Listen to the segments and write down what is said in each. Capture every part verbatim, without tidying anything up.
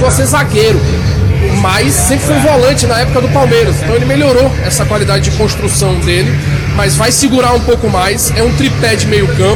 começou a ser zagueiro, mas sempre foi volante na época do Palmeiras. Então ele melhorou essa qualidade de construção dele, mas vai segurar um pouco mais. É um tripé de meio campo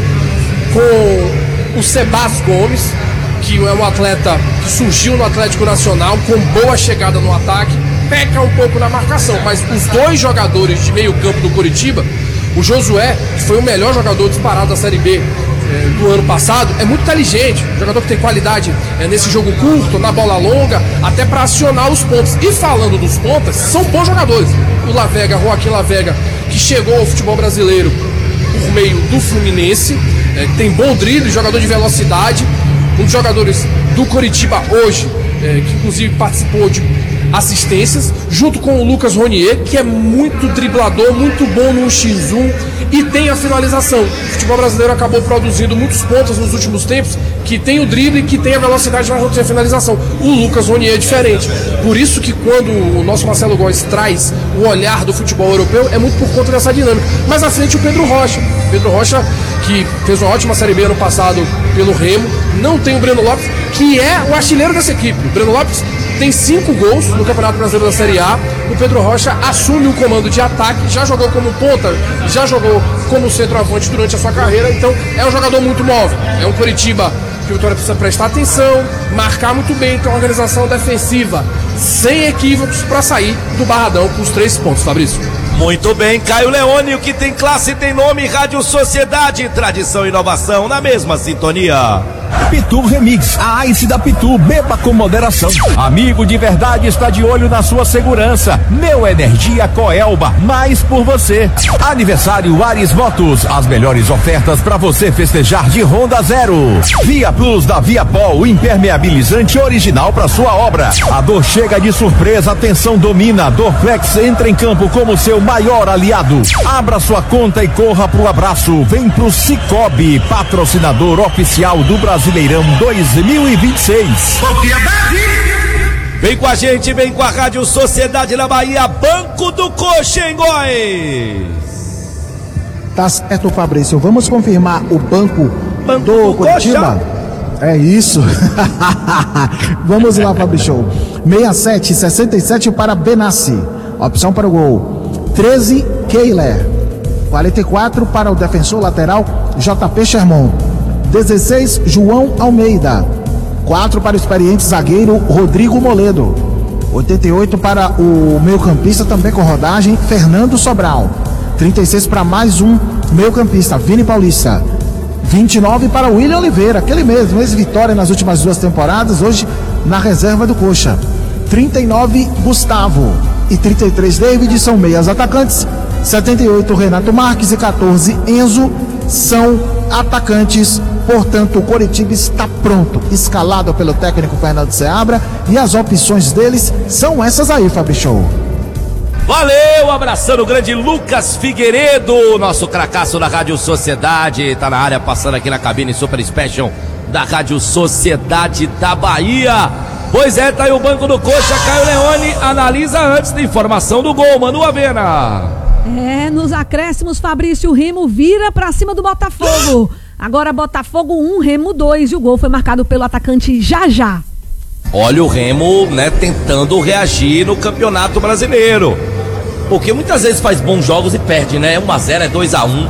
com o Sebas Gomes, que é um atleta que surgiu no Atlético Nacional com boa chegada no ataque, peca um pouco na marcação, mas os dois jogadores de meio campo do Coritiba, o Josué, que foi o melhor jogador disparado da Série B eh, do ano passado, é muito inteligente, jogador que tem qualidade eh, nesse jogo curto, na bola longa, até para acionar os pontos. E falando dos pontas, são bons jogadores. O Lavega, Joaquim Lavega, que chegou ao futebol brasileiro por meio do Fluminense, eh, tem bom drible, jogador de velocidade, um dos jogadores do Coritiba hoje, é, que inclusive participou de assistências, junto com o Lucas Ronier, que é muito driblador, muito bom no um contra um e tem a finalização. O futebol brasileiro acabou produzindo muitos pontos nos últimos tempos, que tem o drible, que tem a velocidade, mas não tem a finalização. O Lucas Ronier é diferente. Por isso que quando o nosso Marcelo Góes traz o olhar do futebol europeu, é muito por conta dessa dinâmica. Mas à frente o Pedro Rocha. Pedro Rocha, que fez uma ótima Série B ano passado pelo Remo. Não tem o Breno Lopes, que é o artilheiro dessa equipe. O Breno Lopes tem cinco gols no Campeonato Brasileiro da Série A. O Pedro Rocha assume o comando de ataque, já jogou como ponta, já jogou como centroavante durante a sua carreira. Então é um jogador muito móvel. É um Coritiba que o Vitória precisa prestar atenção, marcar muito bem, ter uma organização defensiva sem equívocos para sair do Barradão com os três pontos, Fabrício. Muito bem, Caio Leone, o que tem classe tem nome, Rádio Sociedade, tradição e inovação na mesma sintonia. Pitu Remix, a Ice da Pitu, beba com moderação. Amigo de verdade está de olho na sua segurança. Neo Energia Coelba, mais por você. Aniversário Ares Motos, as melhores ofertas para você festejar de Honda Zero. Via Plus da Viapol, impermeabilizante original para sua obra. A dor chega de surpresa, atenção domina. Dorflex entra em campo como seu maior aliado. Abra sua conta e corra pro abraço. Vem pro Cicobi, patrocinador oficial do Brasileirão dois mil e vinte e seis. Vem com a gente, vem com a Rádio Sociedade na Bahia, Banco do Coxa, hein, Góes? Tá certo, Fabrício. Vamos confirmar o banco, banco do, do Coritiba? É isso. Vamos lá, Fabrício. sessenta e sete, sessenta e sete para Benassi. Opção para o gol. treze, Keiler. quarenta e quatro para o defensor lateral J P Sherman. dezesseis, João Almeida. quatro para o experiente zagueiro Rodrigo Moledo. oitenta e oito para o meio-campista, também com rodagem, Fernando Sobral. trinta e seis para mais um meio-campista, Vini Paulista. vinte e nove para o William Oliveira, aquele mesmo, ex-Vitória nas últimas duas temporadas, hoje na reserva do Coxa. trinta e nove, Gustavo. E trinta e três, David, são meias atacantes. setenta e oito, Renato Marques e catorze, Enzo, são atacantes. Portanto, o Coritiba está pronto, escalado pelo técnico Fernando Seabra, e as opções deles são essas aí, Fabrício. Valeu, abraçando o grande Lucas Figueiredo, nosso cracaço da Rádio Sociedade, tá na área, passando aqui na cabine Super Special da Rádio Sociedade da Bahia. Pois é, tá aí o banco do Coxa. Caio Leone analisa antes da informação do gol, Manu Avena. É, nos acréscimos, Fabrício, o Remo vira pra cima do Botafogo. Agora Botafogo um, Remo dois, e o gol foi marcado pelo atacante Jajá. Olha o Remo, né, tentando reagir no Campeonato Brasileiro, porque muitas vezes faz bons jogos e perde, né? um a zero, é dois a um.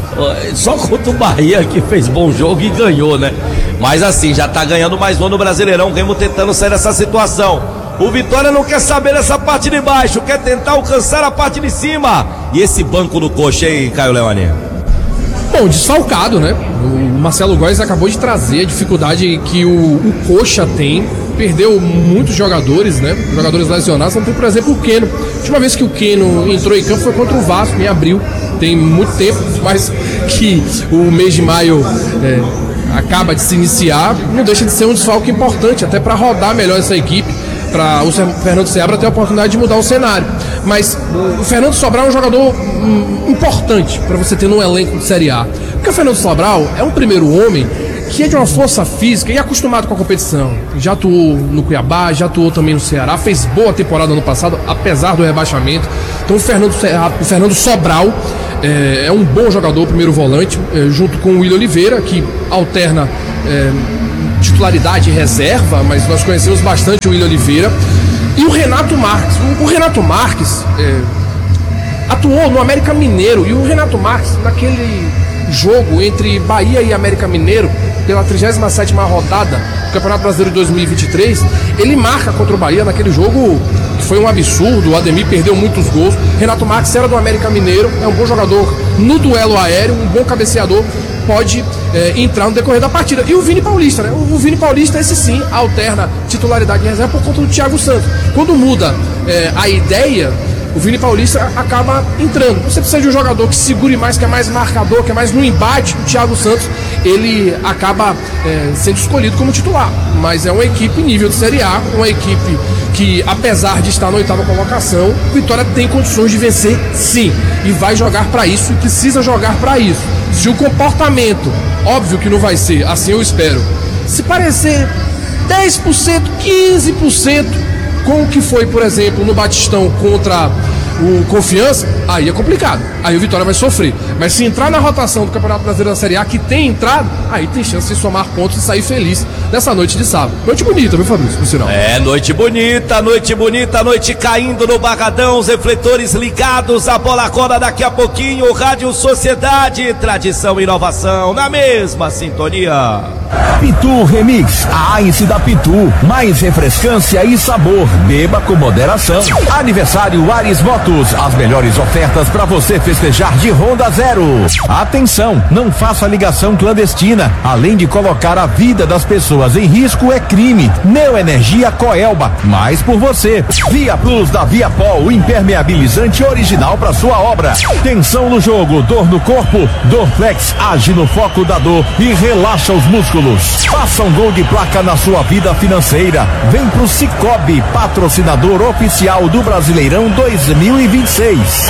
Só contra o Bahia que fez bom jogo e ganhou, né? Mas assim, já tá ganhando mais um no Brasileirão, o Remo tentando sair dessa situação. O Vitória não quer saber dessa parte de baixo, quer tentar alcançar a parte de cima. E esse banco do Coxa, hein, Caio Leone? Bom, desfalcado, né? O Marcelo Góes acabou de trazer a dificuldade que o, o Coxa tem. Perdeu muitos jogadores, né? Jogadores lesionados. Então tem, por exemplo, o Keno. A última vez que o Keno entrou em campo foi contra o Vasco, em abril. Tem muito tempo, mas que o mês de maio é, acaba de se iniciar. Não deixa de ser um desfalque importante, até para rodar melhor essa equipe, para o Fernando Seabra ter a oportunidade de mudar o cenário. Mas o Fernando Sobral é um jogador hum, importante para você ter num elenco de Série A. Porque o Fernando Sobral é um primeiro homem que é de uma força física e acostumado com a competição. Já atuou no Cuiabá, já atuou também no Ceará, fez boa temporada no passado, apesar do rebaixamento. Então o Fernando, o Fernando Sobral é, é um bom jogador, primeiro volante, é, junto com o William Oliveira, que alterna é, titularidade reserva, mas nós conhecemos bastante o William Oliveira. E o Renato Marques. O, o Renato Marques é, atuou no América Mineiro. E o Renato Marques, naquele jogo entre Bahia e América Mineiro, pela trigésima sétima rodada do Campeonato Brasileiro de dois mil e vinte e três, ele marca contra o Bahia naquele jogo que foi um absurdo. O Ademir perdeu muitos gols. Renato Marques era do América Mineiro, é um bom jogador no duelo aéreo, um bom cabeceador, pode é, entrar no decorrer da partida. E o Vini Paulista, né? O, o Vini Paulista, esse sim, alterna titularidade em reserva por conta do Thiago Santos. Quando muda é, a ideia, o Vini Paulista acaba entrando. Você precisa de um jogador que segure mais, que é mais marcador, que é mais no embate. O Thiago Santos, ele acaba é, sendo escolhido como titular. Mas é uma equipe nível de Série A, uma equipe que, apesar de estar na oitava colocação, Vitória tem condições de vencer, sim. E vai jogar para isso, e precisa jogar para isso. Se o comportamento, óbvio que não vai ser, assim eu espero, se parecer dez por cento, quinze por cento com o que foi, por exemplo, no Batistão contra o Confiança, aí é complicado. Aí o Vitória vai sofrer. Mas se entrar na rotação do Campeonato Brasileiro da Série A, que tem entrado, aí tem chance de somar pontos e sair feliz nessa noite de sábado. Noite bonita, viu, Fabrício, por sinal? É, noite bonita, noite bonita, noite caindo no Barradão, os refletores ligados, a bola rola daqui a pouquinho, Rádio Sociedade, tradição e inovação, na mesma sintonia. Pitu Remix, a Ice da Pitu, mais refrescância e sabor, beba com moderação. Aniversário Ares Motos, as melhores ofertas para você festejar de Honda Zero. Atenção, não faça ligação clandestina, além de colocar a vida das pessoas em risco é crime. Neoenergia Coelba, mais por você. Via Plus da Viapol, impermeabilizante original para sua obra. Tensão no jogo, dor no corpo, Dorflex age no foco da dor e relaxa os músculos. Faça um gol de placa na sua vida financeira. Vem pro Cicobi, patrocinador oficial do Brasileirão dois mil e vinte e seis.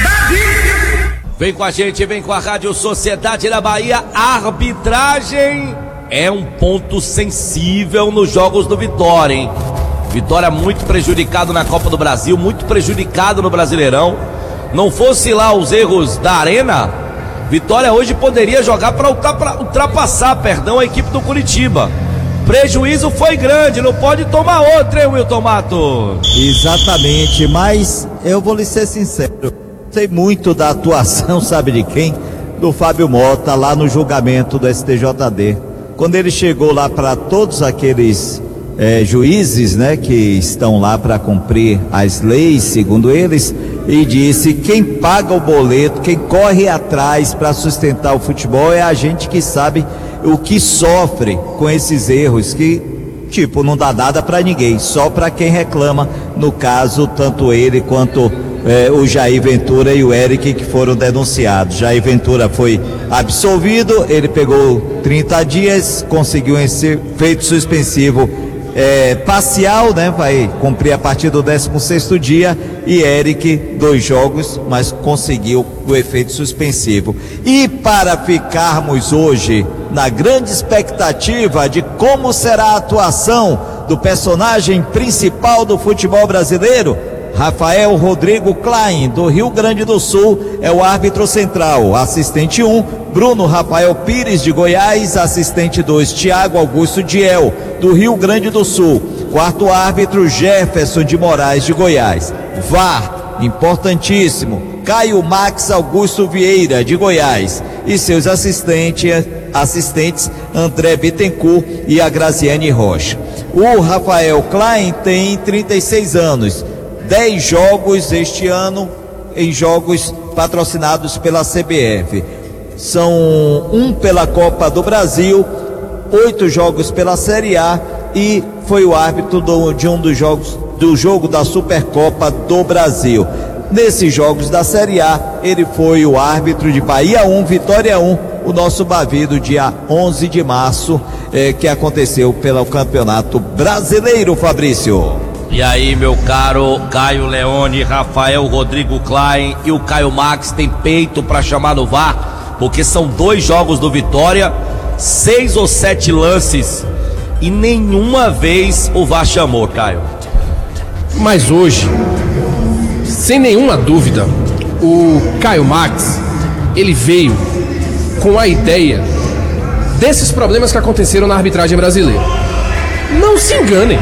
Vem com a gente, vem com a Rádio Sociedade da Bahia. A arbitragem é um ponto sensível nos jogos do Vitória, hein? Vitória muito prejudicado na Copa do Brasil, muito prejudicado no Brasileirão. Não fosse lá os erros da Arena, Vitória hoje poderia jogar para ultrapassar, perdão, a equipe do Curitiba. Prejuízo foi grande, não pode tomar outra, hein, Wilton Matos? Exatamente, mas eu vou lhe ser sincero, sei muito da atuação, sabe de quem? Do Fábio Mota, lá no julgamento do S T J D. Quando ele chegou lá para todos aqueles é, juízes, né, que estão lá para cumprir as leis, segundo eles, e disse: quem paga o boleto, quem corre atrás para sustentar o futebol é a gente que sabe o que sofre com esses erros, que tipo, não dá nada para ninguém, só para quem reclama, no caso, tanto ele quanto é, o Jair Ventura e o Eric, que foram denunciados. Jair Ventura foi absolvido, ele pegou trinta dias, conseguiu um efeito suspensivo É, parcial, né? Vai cumprir a partir do décimo sexto dia, e Eric, dois jogos, mas conseguiu o efeito suspensivo. E para ficarmos hoje na grande expectativa de como será a atuação do personagem principal do futebol brasileiro, Rafael Rodrigo Klein, do Rio Grande do Sul, é o árbitro central. Assistente um, Bruno Rafael Pires, de Goiás. Assistente dois, Tiago Augusto Diel, do Rio Grande do Sul. Quarto árbitro, Jefferson de Moraes, de Goiás. V A R, importantíssimo, Caio Max Augusto Vieira, de Goiás. E seus assistentes, assistentes André Bittencourt e a Graziane Rocha. O Rafael Klein tem trinta e seis anos. dez jogos este ano em jogos patrocinados pela C B F. São um pela Copa do Brasil, oito jogos pela Série A, e foi o árbitro do, de um dos jogos do jogo da Supercopa do Brasil. Nesses jogos da Série A, ele foi o árbitro de Bahia um, Vitória um, o nosso Bavi do dia onze de março, eh, que aconteceu pelo Campeonato Brasileiro, Fabrício. E aí, meu caro Caio Leone, Rafael Rodrigo Klein e o Caio Max tem peito para chamar no V A R, porque são dois jogos do Vitória, seis ou sete lances, e nenhuma vez o V A R chamou, Caio. Mas hoje, sem nenhuma dúvida, o Caio Max, ele veio com a ideia desses problemas que aconteceram na arbitragem brasileira. Não se enganem.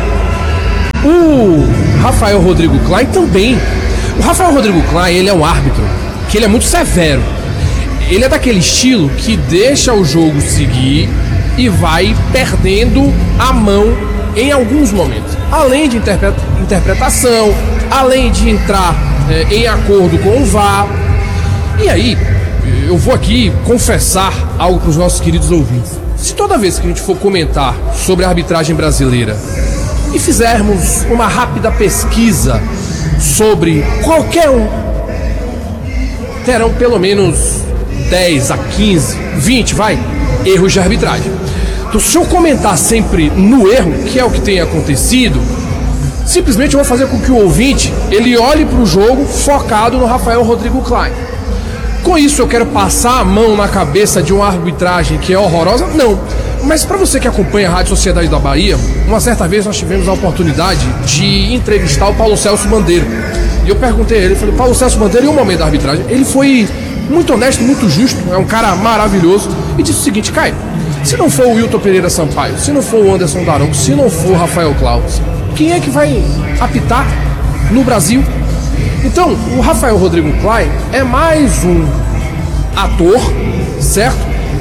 O Rafael Rodrigo Klein também. O Rafael Rodrigo Klein, ele é um árbitro que ele é muito severo. Ele é daquele estilo que deixa o jogo seguir e vai perdendo a mão em alguns momentos. Além de interpre- interpretação, além de entrar é, em acordo com o V A R. E aí, eu vou aqui confessar algo para os nossos queridos ouvintes. Se toda vez que a gente for comentar sobre a arbitragem brasileira e fizermos uma rápida pesquisa sobre qualquer um, terão pelo menos dez a quinze, vinte, vai, erros de arbitragem. Então, se eu comentar sempre no erro, que é o que tem acontecido, simplesmente eu vou fazer com que o ouvinte, ele olhe para o jogo focado no Rafael Rodrigo Klein. Com isso eu quero passar a mão na cabeça de uma arbitragem que é horrorosa? Não. Mas para você que acompanha a Rádio Sociedade da Bahia, uma certa vez nós tivemos a oportunidade de entrevistar o Paulo Celso Bandeiro. E eu perguntei a ele, falei, Paulo Celso Bandeiro, e o momento da arbitragem? Ele foi muito honesto, muito justo, é um cara maravilhoso, e disse o seguinte: Caio, se não for o Wilton Pereira Sampaio, se não for o Anderson Daronco, se não for o Rafael Claus, quem é que vai apitar no Brasil? Então, o Rafael Rodrigo Klein é mais um ator, certo?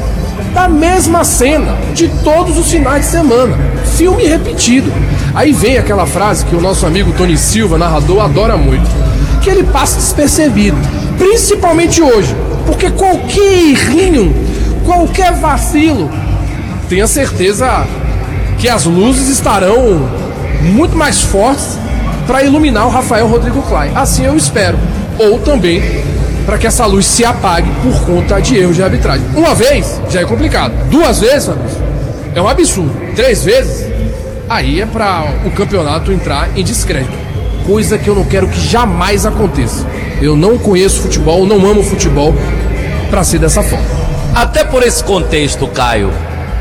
Da mesma cena de todos os finais de semana, filme repetido. Aí vem aquela frase que o nosso amigo Tony Silva, narrador, adora muito, que ele passa despercebido, principalmente hoje, porque qualquer errinho, qualquer vacilo, tenha certeza que as luzes estarão muito mais fortes para iluminar o Rafael Rodrigo Klein. Assim eu espero. Ou também para que essa luz se apague por conta de erros de arbitragem. Uma vez já é complicado. Duas vezes, Fabrício, é um absurdo. Três vezes, aí é para o campeonato entrar em descrédito. Coisa que eu não quero que jamais aconteça. Eu não conheço futebol, não amo futebol para ser dessa forma. Até por esse contexto, Caio,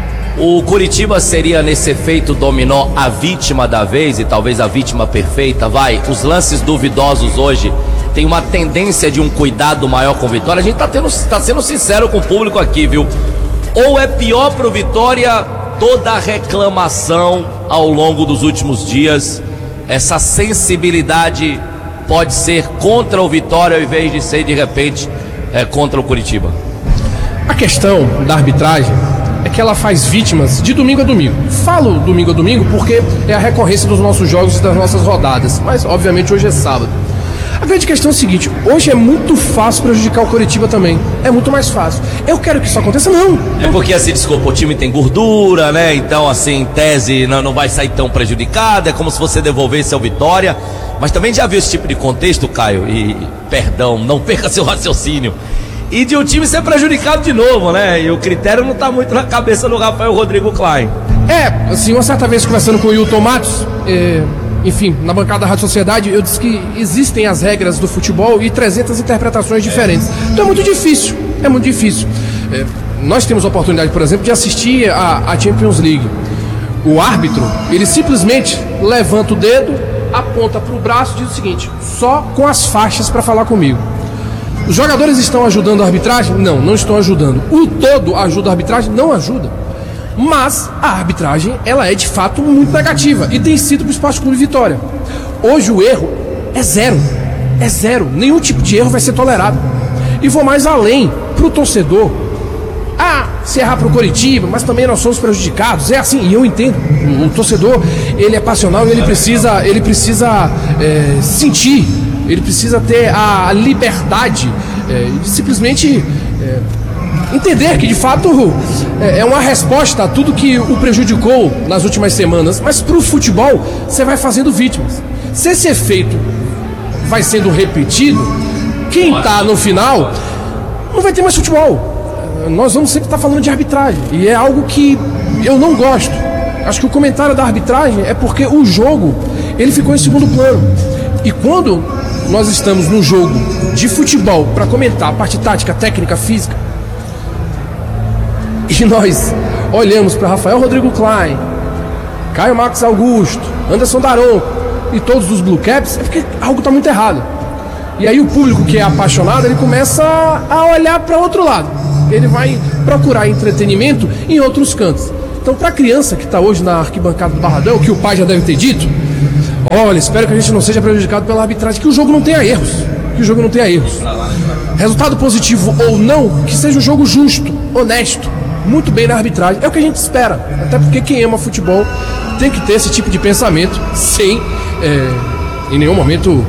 o Coritiba seria, nesse efeito dominó, a vítima da vez e talvez a vítima perfeita. Vai, os lances duvidosos hoje tem uma tendência de um cuidado maior com o Vitória. A gente tá, tendo, tá sendo sincero com o público aqui, viu? Ou é pior pro Vitória toda a reclamação ao longo dos últimos dias, essa sensibilidade pode ser contra o Vitória ao invés de ser, de repente, é, contra o Coritiba? A questão da arbitragem é que ela faz vítimas de domingo a domingo. Falo domingo a domingo porque é a recorrência dos nossos jogos e das nossas rodadas, mas obviamente hoje é sábado. A grande questão é o seguinte: hoje é muito fácil prejudicar o Coritiba também. É muito mais fácil. Eu quero que isso aconteça? Não. É porque, assim, desculpa, o time tem gordura, né? Então, assim, em tese, não, não vai sair tão prejudicado. É como se você devolvesse ao Vitória. Mas também já viu esse tipo de contexto, Caio? E, perdão, não perca seu raciocínio. E de um time ser prejudicado de novo, né? E o critério não tá muito na cabeça do Rafael Rodrigo Klein. É, assim, uma certa vez conversando com o Hilton Matos, é, enfim, na bancada da Rádio Sociedade, eu disse que existem as regras do futebol e trezentas interpretações diferentes. Então é muito difícil, é muito difícil. É, nós temos a oportunidade, por exemplo, de assistir a, a Champions League. O árbitro, ele simplesmente levanta o dedo, aponta para o braço e diz o seguinte: só com as faixas para falar comigo. Os jogadores estão ajudando a arbitragem? Não, não estão ajudando. O todo ajuda a arbitragem? Não ajuda. Mas a arbitragem, ela é de fato muito negativa e tem sido para o Sport Clube Vitória. Hoje o erro é zero. É zero. Nenhum tipo de erro vai ser tolerado. E vou mais além, para o torcedor. Ah, se errar para o Coritiba, mas também nós somos prejudicados. É assim, e eu entendo. O, o torcedor, ele é passional e ele precisa, ele precisa é, sentir. Ele precisa ter a liberdade é, de simplesmente é, entender que de fato é, é uma resposta a tudo que o prejudicou nas últimas semanas. Mas para o futebol, você vai fazendo vítimas. Se esse efeito vai sendo repetido, quem está no final não vai ter mais futebol. Nós vamos sempre estar falando de arbitragem. E é algo que eu não gosto. Acho que o comentário da arbitragem é porque o jogo, ele ficou em segundo plano. E quando nós estamos num jogo de futebol para comentar a parte tática, técnica, física, e nós olhamos para Rafael Rodrigo Klein, Caio Marcos Augusto, Anderson Daronco e todos os Blue Caps, é porque algo está muito errado. E aí o público que é apaixonado, ele começa a olhar para outro lado. Ele vai procurar entretenimento em outros cantos. Então, para a criança que está hoje na arquibancada do Barradão, o que o pai já deve ter dito, olha, espero que a gente não seja prejudicado pela arbitragem, que o jogo não tenha erros, que o jogo não tenha erros. Resultado positivo ou não, que seja um jogo justo, honesto, muito bem na arbitragem, é o que a gente espera. Até porque quem ama futebol tem que ter esse tipo de pensamento, sem, é, em nenhum momento,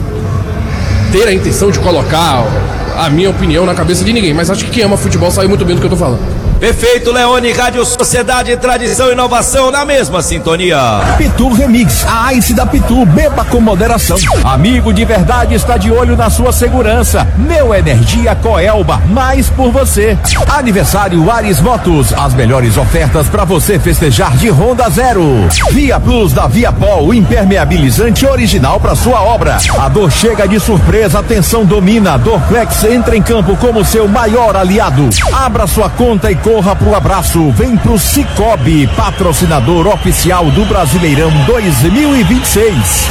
ter a intenção de colocar a minha opinião na cabeça de ninguém. Mas acho que quem ama futebol sabe muito bem do que eu tô falando. Perfeito, Leone, Rádio Sociedade, tradição e inovação na mesma sintonia. Pitu Remix, a Ice da Pitu, beba com moderação. Amigo de verdade está de olho na sua segurança. Neo Energia Coelba, mais por você. Aniversário Ares Motos, as melhores ofertas para você festejar de Honda Zero. Via Plus da Viapol, o impermeabilizante original para sua obra. A dor chega de surpresa, atenção domina. Dorflex entra em campo como seu maior aliado. Abra sua conta e corra pro abraço, vem pro Cicobi, patrocinador oficial do Brasileirão dois mil e vinte e seis.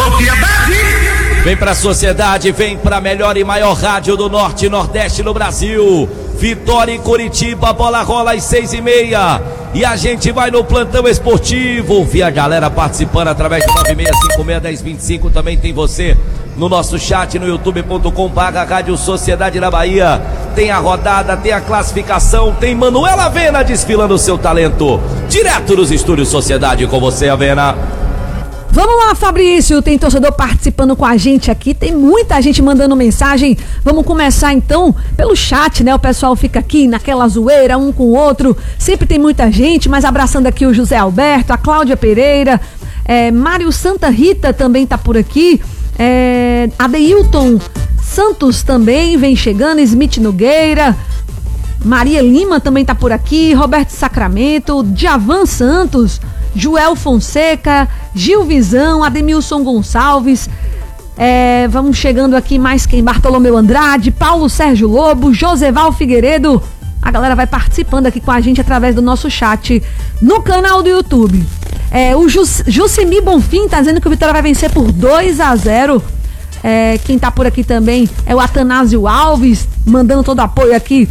Vem pra Sociedade, vem pra melhor e maior rádio do Norte e Nordeste no Brasil. Vitória em Curitiba, a bola rola às seis e meia. E a gente vai no plantão esportivo. Vi a galera participando através de nove seis cinco seis, dez vinte e cinco. Também tem você no nosso chat no youtube ponto com barra Rádio Sociedade na Bahia. Tem a rodada, tem a classificação, tem Manuela Avena desfilando o seu talento. Direto dos estúdios Sociedade com você, Avena. Vamos lá, Fabrício, tem torcedor participando com a gente aqui, tem muita gente mandando mensagem. Vamos começar então pelo chat, né? O pessoal fica aqui naquela zoeira, um com o outro, sempre tem muita gente, mas abraçando aqui o José Alberto, a Cláudia Pereira, é, Mário Santa Rita também tá por aqui, é, Adeilton Santos também vem chegando, Smith Nogueira, Maria Lima também tá por aqui, Roberto Sacramento, Djavan Santos, Joel Fonseca, Gil Visão, Ademilson Gonçalves, é, vamos chegando aqui mais quem? Bartolomeu Andrade, Paulo Sérgio Lobo, Joseval Figueiredo. A galera vai participando aqui com a gente através do nosso chat no canal do YouTube. É, o Jus, Jucimi Bonfim tá dizendo que o Vitória vai vencer por dois a zero. É, quem tá por aqui também é o Atanásio Alves, mandando todo apoio aqui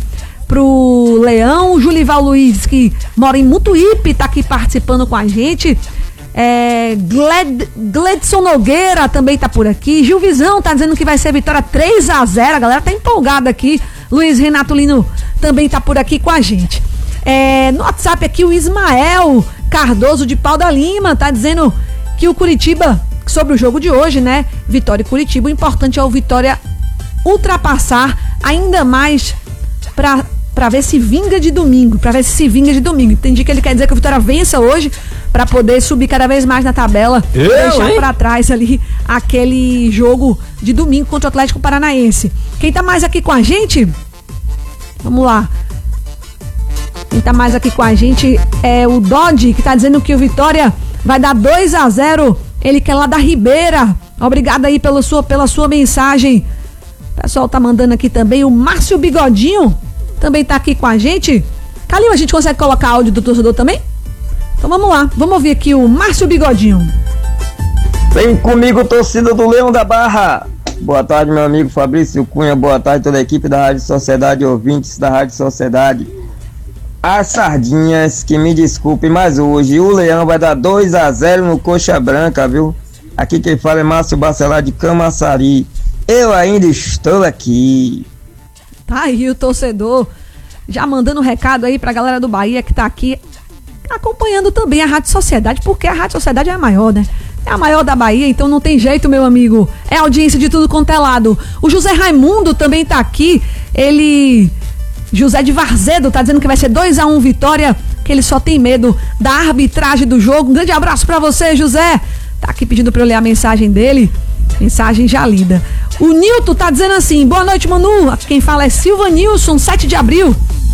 pro Leão. O Julival Luiz, que mora em Mutuípe, tá aqui participando com a gente. É, Gled, Gledson Nogueira também tá por aqui. Gil Visão tá dizendo que vai ser vitória três a zero. A galera tá empolgada aqui. Luiz Renato Lino também tá por aqui com a gente. É, no WhatsApp aqui o Ismael Cardoso de Pau da Lima tá dizendo que o Curitiba, sobre o jogo de hoje, né? Vitória e Curitiba, o importante é o Vitória ultrapassar ainda mais pra Pra ver se vinga de domingo, pra ver se se vinga de domingo. Entendi que ele quer dizer que o Vitória vença hoje pra poder subir cada vez mais na tabela, Eu, deixar hein? pra trás ali aquele jogo de domingo contra o Atlético Paranaense. Quem tá mais aqui com a gente? Vamos lá. Quem tá mais aqui com a gente é o Dodge, que tá dizendo que o Vitória vai dar dois a zero. Ele que é lá da Ribeira. Obrigado aí pela sua, pela sua mensagem. O pessoal tá mandando aqui também. O Márcio Bigodinho também tá aqui com a gente. Calil, a gente consegue colocar áudio do torcedor também? Então vamos lá, vamos ouvir aqui o Márcio Bigodinho. Vem comigo, torcida do Leão da Barra. Boa tarde, meu amigo Fabrício Cunha, boa tarde toda a equipe da Rádio Sociedade, ouvintes da Rádio Sociedade. As sardinhas, que me desculpem, mas hoje o Leão vai dar dois a zero no Coxa Branca, viu? Aqui quem fala é Márcio Bacelar de Camaçari. Eu ainda estou aqui. Tá aí o torcedor já mandando um recado aí pra galera do Bahia que tá aqui acompanhando também a Rádio Sociedade, porque a Rádio Sociedade é a maior, né? É a maior da Bahia, então não tem jeito, meu amigo. É audiência de tudo quanto é lado. O José Raimundo também tá aqui. Ele... José de Varzedo tá dizendo que vai ser dois a um Vitória, que ele só tem medo da arbitragem do jogo. Um grande abraço pra você, José. Tá aqui pedindo pra eu ler a mensagem dele. Mensagem já lida. O Nilton tá dizendo assim: boa noite, Manu. Quem fala é Silva Nilson, sete de abril.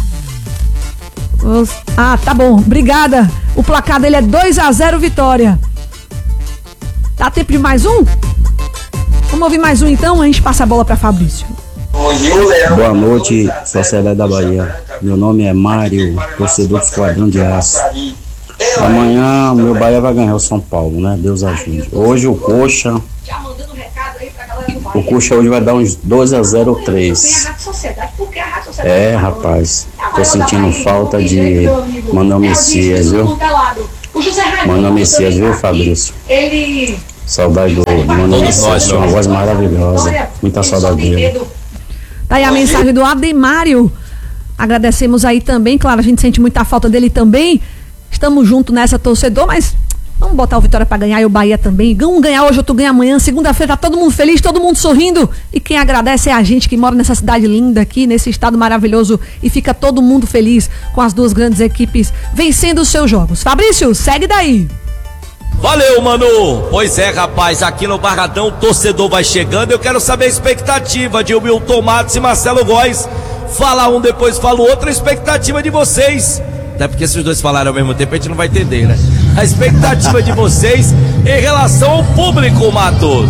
Ah, tá bom, obrigada. O placar dele é dois a zero Vitória. Dá tempo de mais um? Vamos ouvir mais um então, a gente passa a bola pra Fabrício. Boa noite, Sociedade da Bahia. Meu nome é Mário, torcedor do Esquadrão de Aço. Amanhã o meu Bahia vai ganhar o São Paulo, né? Deus ajude. Hoje o Coxa O Coxa hoje vai dar uns dois a zero três. É, rapaz, tô sentindo falta de Manoel Messias, viu? Manoel Messias, viu, Fabrício? Saudade do Manoel Messias, tinha uma voz maravilhosa. Muita saudade dele. Tá aí a mensagem do Ademário. Agradecemos aí também, claro, a gente sente muita falta dele também. Estamos juntos nessa, torcedor, mas vamos botar o Vitória pra ganhar e o Bahia também. Um ganhar hoje, outro ganha amanhã. Segunda-feira tá todo mundo feliz, todo mundo sorrindo. E quem agradece é a gente que mora nessa cidade linda aqui, nesse estado maravilhoso. E fica todo mundo feliz com as duas grandes equipes vencendo os seus jogos. Fabrício, segue daí. Valeu, Manu! Pois é, rapaz, aqui no Barradão o torcedor vai chegando. Eu quero saber a expectativa de Wilton Matos e Marcelo Góes. Fala um, depois fala o outro, a expectativa de vocês. Até porque se os dois falarem ao mesmo tempo a gente não vai entender, né? A expectativa de vocês em relação ao público, Matos.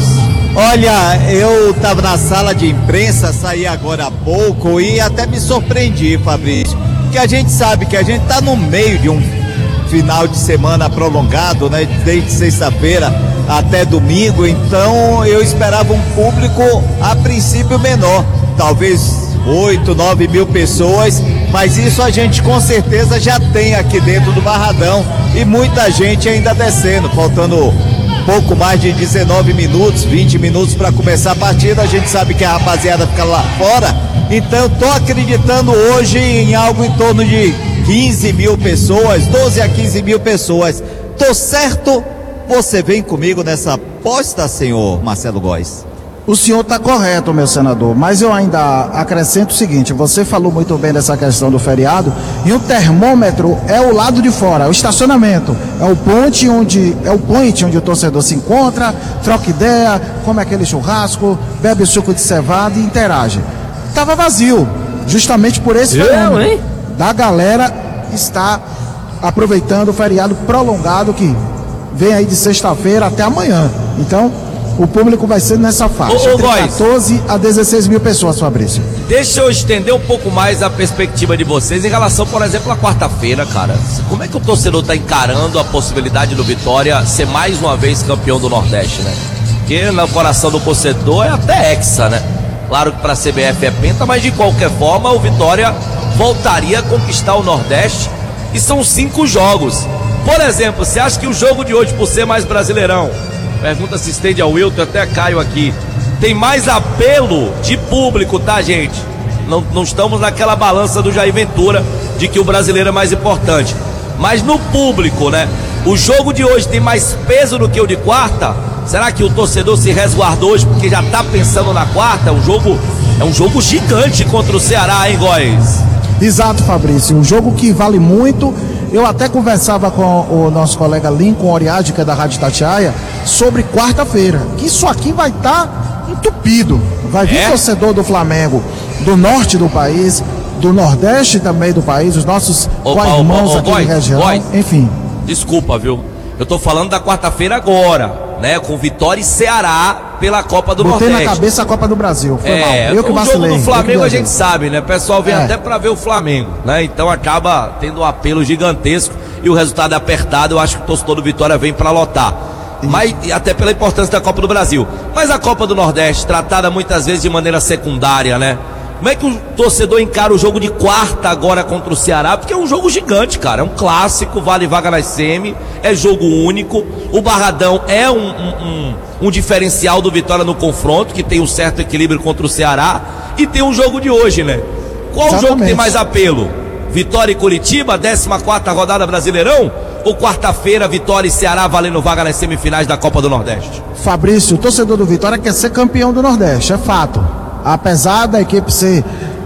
Olha, eu tava na sala de imprensa, saí agora há pouco e até me surpreendi, Fabrício, que a gente sabe que a gente tá no meio de um final de semana prolongado, né? Desde sexta-feira até domingo, então eu esperava um público a princípio menor, talvez oito, nove mil pessoas, mas isso a gente com certeza já tem aqui dentro do Barradão e muita gente ainda descendo, faltando pouco mais de dezenove minutos, vinte minutos para começar a partida. A gente sabe que a rapaziada fica lá fora, então eu tô acreditando hoje em algo em torno de quinze mil pessoas, doze a quinze mil pessoas. Tô certo? Você vem comigo nessa aposta, senhor Marcelo Góes? O senhor está correto, meu senador, mas eu ainda acrescento o seguinte: você falou muito bem dessa questão do feriado, e o termômetro é o lado de fora, é o estacionamento, é o ponte onde é o point onde o torcedor se encontra, troca ideia, come aquele churrasco, bebe suco de cevada e interage. Estava vazio, justamente por esse fenômeno. Eu, hein? Da galera está aproveitando o feriado prolongado que vem aí de sexta-feira até amanhã. Então, o público vai ser nessa faixa, ô, ô, de quatorze a dezesseis mil pessoas, Fabrício. Deixa eu estender um pouco mais a perspectiva de vocês em relação, por exemplo, à quarta-feira, cara. Como é que o torcedor está encarando a possibilidade do Vitória ser mais uma vez campeão do Nordeste, né? Porque no coração do torcedor é até hexa, né? Claro que para a C B F é penta, mas de qualquer forma o Vitória voltaria a conquistar o Nordeste, e são cinco jogos. Por exemplo, você acha que o jogo de hoje, por ser mais brasileirão, pergunta se estende ao Wilton, até Caio aqui, tem mais apelo de público, tá, gente? Não, não estamos naquela balança do Jair Ventura de que o brasileiro é mais importante, mas no público, né? O jogo de hoje tem mais peso do que o de quarta? Será que o torcedor se resguardou hoje porque já tá pensando na quarta? É um jogo, é um jogo gigante contra o Ceará, hein, Góes? Exato, Fabrício, um jogo que vale muito. Eu até conversava com o nosso colega Lincoln Oriade, que é da Rádio Itatiaia, sobre quarta-feira, que isso aqui vai estar tá entupido. Vai vir é? torcedor do Flamengo, do norte do país, do nordeste também do país, os nossos irmãos aqui da região, Góes, enfim. Desculpa, viu? Eu tô falando da quarta-feira agora, né? Com Vitória e Ceará pela Copa do Botei Nordeste. na cabeça a Copa do Brasil, foi é, mal. Eu que o vacilei. jogo do Flamengo a gente sabe, né? O pessoal vem é. até pra ver o Flamengo, né? Então acaba tendo um apelo gigantesco e o resultado é apertado. Eu acho que o torcedor do Vitória vem pra lotar. Mas, até pela importância da Copa do Brasil. Mas a Copa do Nordeste, tratada muitas vezes de maneira secundária, né? Como é que o torcedor encara o jogo de quarta agora contra o Ceará? Porque é um jogo gigante, cara. É um clássico, vale vaga na semi, é jogo único. O Barradão é um, um, um, um diferencial do Vitória no confronto, que tem um certo equilíbrio contra o Ceará. E tem um jogo de hoje, né? Qual Exatamente. jogo tem mais apelo? Vitória e Curitiba, décima quarta rodada Brasileirão? Ou quarta-feira, Vitória e Ceará valendo vaga nas semifinais da Copa do Nordeste? Fabrício, o torcedor do Vitória quer ser campeão do Nordeste, é fato. Apesar da equipe ser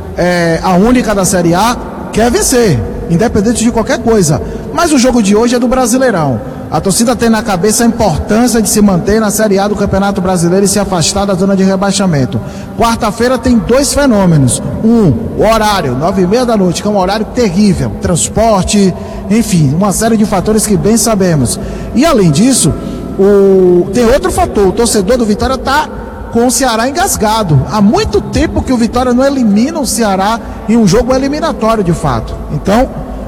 é, a única da Série A, quer vencer, independente de qualquer coisa. Mas o jogo de hoje é do Brasileirão. A torcida tem na cabeça a importância de se manter na Série A do Campeonato Brasileiro e se afastar da zona de rebaixamento. Quarta-feira tem dois fenômenos. Um, o horário, nove e meia da noite, que é um horário terrível. Transporte, enfim, uma série de fatores que bem sabemos. E além disso, o... tem outro fator. O torcedor do Vitória está com o Ceará engasgado. Há muito tempo que o Vitória não elimina o Ceará em um jogo eliminatório, de fato. Então,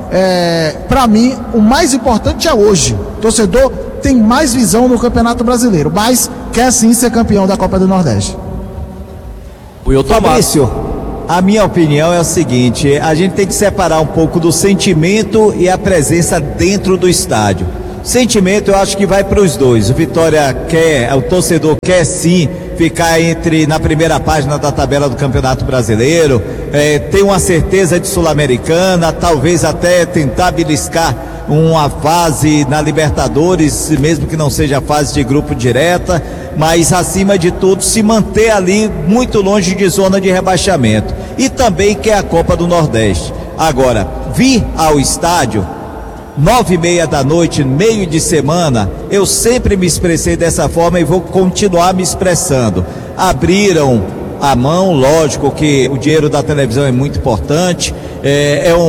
é, para mim, o mais importante é hoje. O torcedor tem mais visão no Campeonato Brasileiro, mas quer sim ser campeão da Copa do Nordeste. Fabrício, a minha opinião é o seguinte, a gente tem que separar um pouco do sentimento e a presença dentro do estádio. Sentimento eu acho que vai para os dois. O Vitória quer, o torcedor quer sim ficar entre na primeira página da tabela do Campeonato Brasileiro, é, ter uma certeza de Sul-Americana, talvez até tentar beliscar uma fase na Libertadores, mesmo que não seja a fase de grupo direta, mas acima de tudo se manter ali muito longe de zona de rebaixamento. E também quer a Copa do Nordeste. Agora, vir ao estádio nove e meia da noite, meio de semana, eu sempre me expressei dessa forma e vou continuar me expressando. Abriram a mão, lógico que o dinheiro da televisão é muito importante, é, é um,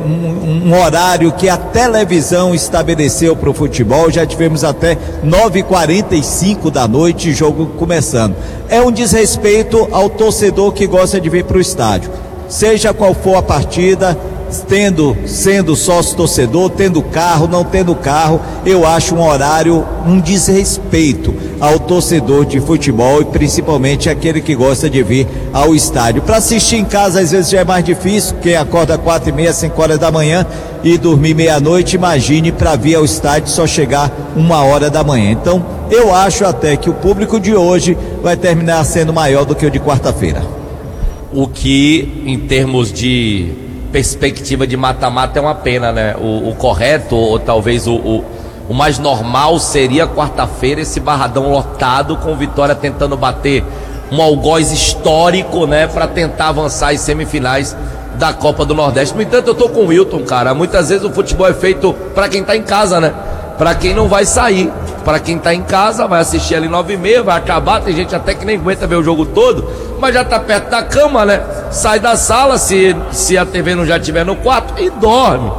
um, um horário que a televisão estabeleceu para o futebol, já tivemos até nove e quarenta e cinco da noite, jogo começando. É um desrespeito ao torcedor que gosta de vir para o estádio, seja qual for a partida, tendo, sendo sócio torcedor, tendo carro, não tendo carro, eu acho um horário, um desrespeito ao torcedor de futebol e principalmente aquele que gosta de vir ao estádio. Para assistir em casa às vezes já é mais difícil, quem acorda quatro e meia, cinco horas da manhã e dormir meia-noite, imagine para vir ao estádio só chegar uma hora da manhã. Então eu acho até que o público de hoje vai terminar sendo maior do que o de quarta-feira. O que em termos de perspectiva de mata-mata é uma pena, né? O, o correto, ou talvez o, o, o mais normal seria quarta-feira esse barradão lotado com Vitória tentando bater um algoz histórico, né? Para tentar avançar às semifinais da Copa do Nordeste. No entanto, eu tô com o Wilton, cara. Muitas vezes o futebol é feito para quem tá em casa, né? Para quem não vai sair. Para quem tá em casa, vai assistir ali nove e meia, vai acabar, tem gente até que nem aguenta ver o jogo todo, mas já tá perto da cama, né? Sai da sala, se, se a T V não já estiver no quarto, e dorme.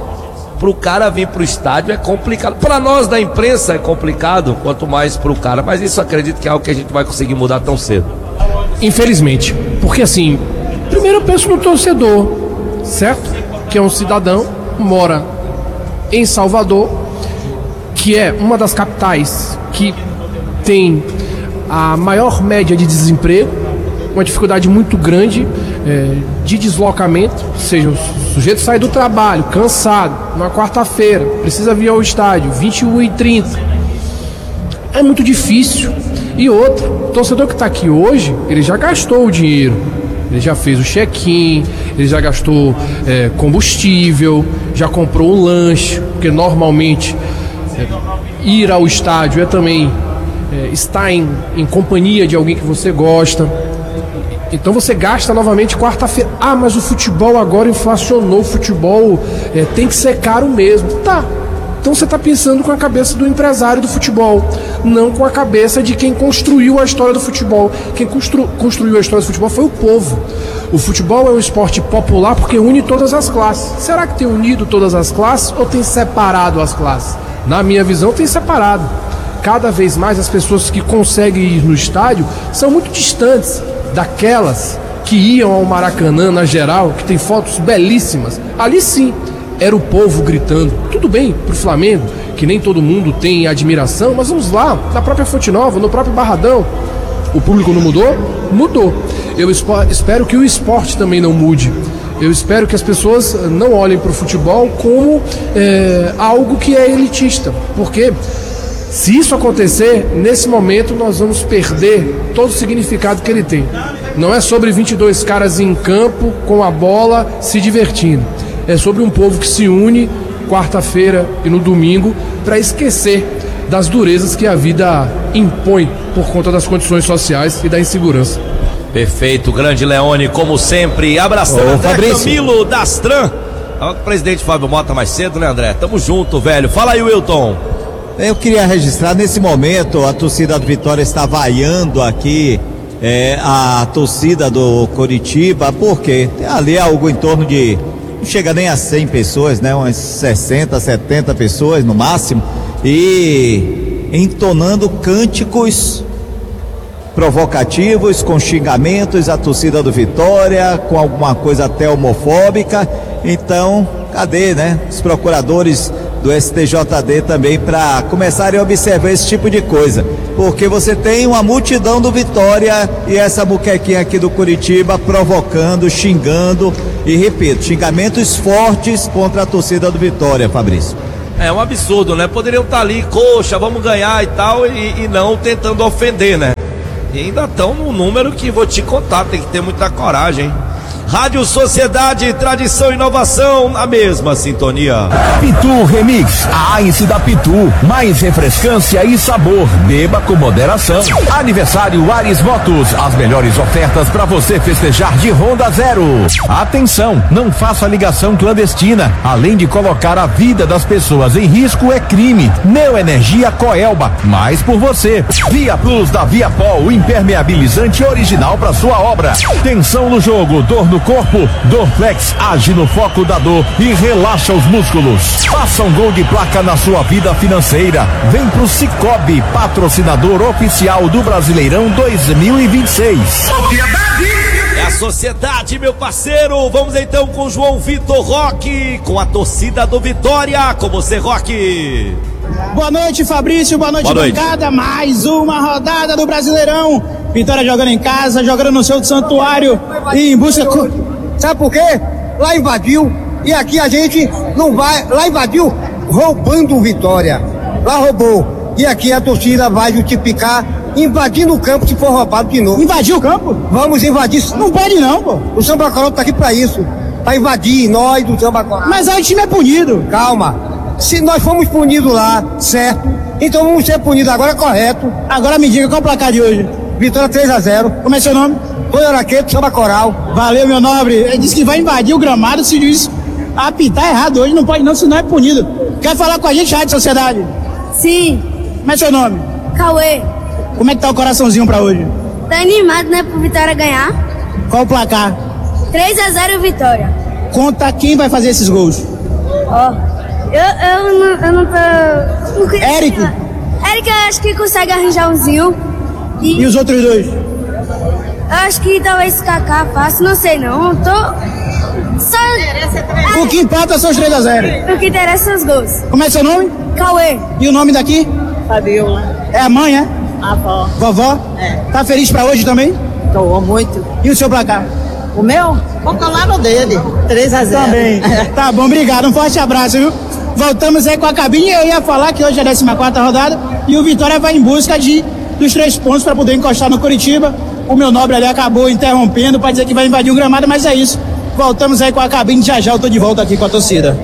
Pro cara vir pro estádio é complicado. Para nós da imprensa é complicado, quanto mais pro cara, mas isso acredito que é algo que a gente vai conseguir mudar tão cedo. Infelizmente, porque assim, primeiro eu penso no torcedor, certo? Que é um cidadão, mora em Salvador, que é uma das capitais que tem a maior média de desemprego, uma dificuldade muito grande é, de deslocamento, ou seja, o sujeito sai do trabalho, cansado, numa quarta-feira, precisa vir ao estádio, vinte e uma e trinta, é muito difícil. E outra, o torcedor que está aqui hoje, ele já gastou o dinheiro, ele já fez o check-in, ele já gastou é, combustível, já comprou um lanche, porque normalmente É, ir ao estádio é também é, estar em, em companhia de alguém que você gosta. Então você gasta novamente quarta-feira. Ah, mas o futebol agora inflacionou, o futebol é, tem que ser caro mesmo. Tá, então você está pensando com a cabeça do empresário do futebol, não com a cabeça de quem construiu a história do futebol. Quem constru, construiu a história do futebol foi o povo. O futebol é um esporte popular porque une todas as classes. Será que tem unido todas as classes ou tem separado as classes? Na minha visão, tem separado. Cada vez mais as pessoas que conseguem ir no estádio são muito distantes daquelas que iam ao Maracanã, na geral, que tem fotos belíssimas. Ali sim, era o povo gritando. Tudo bem pro Flamengo, que nem todo mundo tem admiração, mas vamos lá, na própria Fonte Nova, no próprio Barradão. O público não mudou? Mudou. Eu espero que o esporte também não mude. Eu espero que as pessoas não olhem para o futebol como é, algo que é elitista, porque se isso acontecer, nesse momento nós vamos perder todo o significado que ele tem. Não é sobre vinte e dois caras em campo com a bola se divertindo, é sobre um povo que se une quarta-feira e no domingo para esquecer das durezas que a vida impõe por conta das condições sociais e da insegurança. Perfeito, grande Leone, como sempre, abraçando o André Camilo Dastran. O presidente Fábio Mota mais cedo, né, André? Tamo junto, velho. Fala aí, Wilton. Eu queria registrar, nesse momento, a torcida do Vitória está vaiando aqui é, a torcida do Coritiba, porque tem ali algo em torno de, não chega nem a cem pessoas, né, umas sessenta, setenta pessoas no máximo, e entonando cânticos provocativos, com xingamentos à torcida do Vitória, com alguma coisa até homofóbica. Então, cadê, né? Os procuradores do S T J D também para começarem a observar esse tipo de coisa, porque você tem uma multidão do Vitória e essa muquequinha aqui do Curitiba provocando, xingando e repito, xingamentos fortes contra a torcida do Vitória, Fabrício. É um absurdo, né? Poderiam estar ali, coxa, vamos ganhar e tal, e, e não tentando ofender, né? E ainda estão num número que vou te contar, tem que ter muita coragem, hein? Rádio Sociedade, tradição e inovação na mesma sintonia. Pitu Remix, a Ice da Pitu, mais refrescância e sabor, beba com moderação. Aniversário Ares Motos, as melhores ofertas para você festejar de Honda Zero. Atenção, não faça ligação clandestina, além de colocar a vida das pessoas em risco é crime. Neoenergia Coelba, mais por você. Via Plus da Viapol, impermeabilizante original para sua obra. Tensão no jogo, dor no corpo, Dorflex age no foco da dor e relaxa os músculos. Faça um gol de placa na sua vida financeira. Vem pro Cicobi, patrocinador oficial do Brasileirão dois mil e vinte e seis. É a Sociedade, meu parceiro. Vamos então com João Vitor Roque, com a torcida do Vitória. Com você, Roque. Boa noite, Fabrício. Boa noite, Boa noite. bancada. Mais uma rodada do Brasileirão. Vitória jogando em casa, jogando no seu santuário e em busca... Sabe por quê? Lá invadiu e aqui a gente não vai... Lá invadiu roubando o Vitória. Lá roubou. E aqui a torcida vai justificar invadindo o campo se for roubado de novo. Invadiu o campo? Vamos invadir. Não pode não, pô. O Samba Coral tá aqui pra isso. Pra invadir nós do Samba Coral. Mas aí o time é punido. Calma. Se nós fomos punidos lá, certo? Então vamos ser punidos agora, correto. Agora me diga qual é o placar de hoje. Vitória três a zero. Como é seu nome? Rui Araqueto, Samba Coral. Valeu, meu nobre. Ele disse que vai invadir o gramado se diz apitar errado hoje. Não pode não, senão é punido. Quer falar com a gente, Rádio Sociedade? Sim. Como é seu nome? Cauê. Como é que tá o coraçãozinho pra hoje? Tá animado, né, pro Vitória ganhar? Qual o placar? três a zero Vitória. Conta quem vai fazer esses gols. Ó, eu, eu, não, eu não tô... Não conheço. Érico? Érico, eu acho que consegue arranjar umzinho. E, E os outros dois? eu acho que talvez Kaká fácil, não sei não. Eu tô... Só... O que empata são os três a zero. O que interessa são os gols. Como é seu nome? Cauê. E o nome daqui? Fabiola. É a mãe, é? Avó. Vovó? É. Tá feliz pra hoje também? Tô muito. E o seu placar? O meu? Vou colar no dele. três a zero. Também. Tá bom, obrigado. Um forte abraço, viu? Voltamos aí com a cabine. Eu ia falar que hoje é a décima quarta rodada e o Vitória vai em busca de, dos três pontos para poder encostar no Curitiba. O meu nobre ali acabou interrompendo para dizer que vai invadir o gramado, mas é isso. Voltamos aí com a cabine. Já já eu tô de volta aqui com a torcida.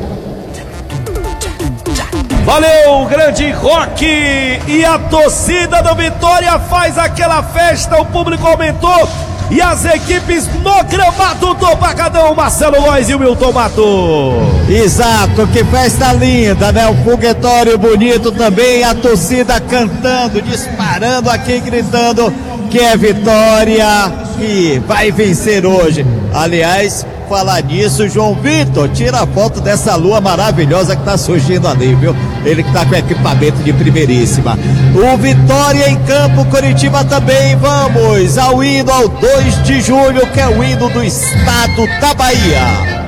Valeu, grande Roque! E a torcida do Vitória faz aquela festa, o público aumentou e as equipes no gramado do Pancadão, Marcelo Lois e o Milton Mato. Exato, que festa linda, né? Um foguetório bonito também, a torcida cantando, disparando aqui, gritando que é Vitória e vai vencer hoje. Aliás, falar nisso, João Vitor, tira a foto dessa lua maravilhosa que tá surgindo ali, viu? Ele que tá com equipamento de primeiríssima. O Vitória em campo, Curitiba também. Vamos ao hino ao dois de julho, que é o hino do estado da Bahia.